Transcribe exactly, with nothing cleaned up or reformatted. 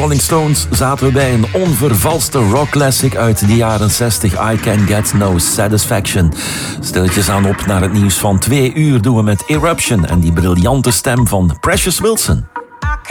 Rolling Stones zaten we bij een onvervalste rockclassic uit de jaren zestig. I Can Get No Satisfaction. Stilletjes aan op naar het nieuws van twee uur doen we met Eruption en die briljante stem van Precious Wilson.